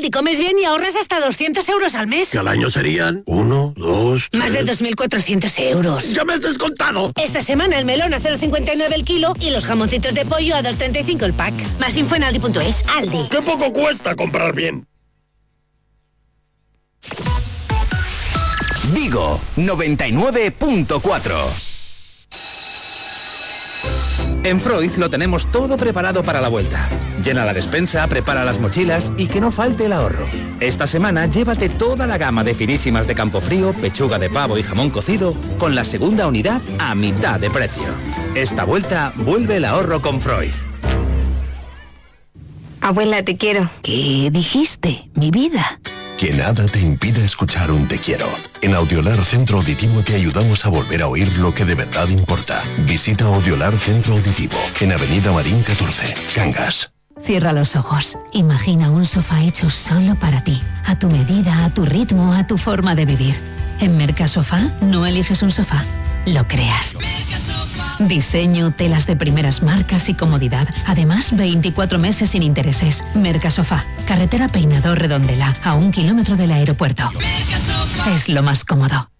Si comes bien y ahorras hasta 200 euros al mes. Que al año serían 1, 2, 3... Más de 2.400 euros. ¡Ya me has descontado! Esta semana el melón a 0,59 el kilo y los jamoncitos de pollo a 2,35 el pack. Más info en Aldi.es. Aldi. ¡Qué poco cuesta comprar bien! Vigo 99.4. En Freud lo tenemos todo preparado para la vuelta. Llena la despensa, prepara las mochilas y que no falte el ahorro. Esta semana llévate toda la gama de finísimas de Campofrío, pechuga de pavo y jamón cocido con la segunda unidad a mitad de precio. Esta vuelta vuelve el ahorro con Freud. Abuela, te quiero. ¿Qué dijiste, mi vida? Que nada te impida escuchar un te quiero. En Audiolar Centro Auditivo te ayudamos a volver a oír lo que de verdad importa. Visita Audiolar Centro Auditivo, en Avenida Marín 14, Cangas. Cierra los ojos. Imagina un sofá hecho solo para ti. A tu medida, a tu ritmo, a tu forma de vivir. En Mercasofá no eliges un sofá, lo creas. Diseño, telas de primeras marcas y comodidad. Además, 24 meses sin intereses. Mercasofá, carretera Peinador Redondela, a 1 kilómetro del aeropuerto. Es lo más cómodo.